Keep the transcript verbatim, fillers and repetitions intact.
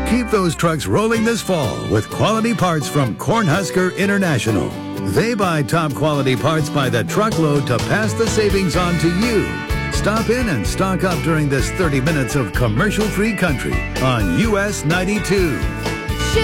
Keep those trucks rolling this fall with quality parts from Cornhusker International. They buy top quality parts by the truckload to pass the savings on to you. Stop in and stock up during this thirty minutes of commercial-free country on U S ninety-two.